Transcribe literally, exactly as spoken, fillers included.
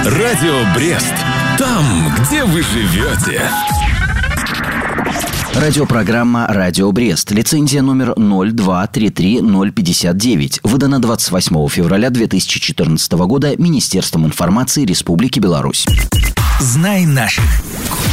Радио Брест. Там, где вы живете. Радиопрограмма «Радио Брест». Лицензия номер ноль два три три ноль пятьдесят девять. Выдана двадцать восьмого февраля две тысячи четырнадцатого года Министерством информации Республики Беларусь. Знай наших.